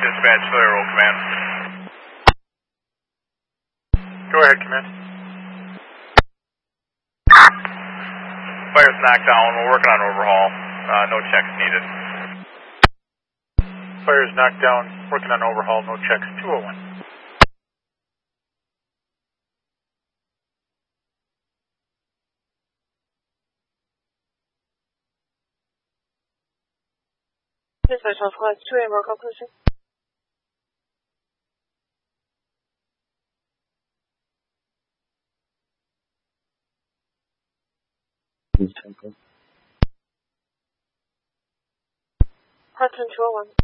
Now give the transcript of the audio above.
Dispatch, Sawyer Roll Command. Go ahead, Command. Fire's knocked down. We're working on overhaul. No checks needed. Fire's knocked down. Working on overhaul. No checks. 201. Dispatch Northwest 2A, roll call position. Parkland 201.